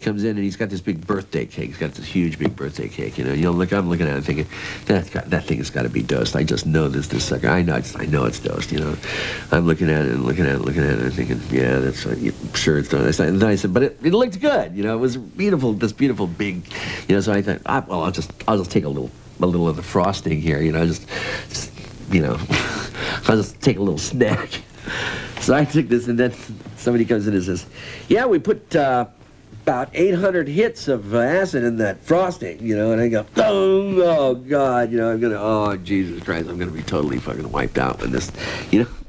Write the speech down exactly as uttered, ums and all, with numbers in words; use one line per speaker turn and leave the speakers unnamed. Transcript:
comes in and he's got this big birthday cake. He's got this huge big birthday cake. You know, you know, look, I'm looking at it thinking that got, that thing has got to be dosed. I just know this this sucker. I know it's, I know it's dosed. You know, I'm looking at it and looking at it, looking at it, and thinking, yeah, that's right. Yeah, sure it's done. And then I said, but it, it looked good. You know, it was beautiful. This beautiful big. You know, so I thought, ah, well, I'll just I'll just take a little a little of the frosting here. You know, just, just you know, I'll just take a little snack. So I took this, and then somebody comes in and says, yeah, we put uh, about eight hundred hits of uh, acid in that frosting, you know, and I go, oh, oh, God, you know, I'm going to, oh, Jesus Christ, I'm going to be totally fucking wiped out when this, you know.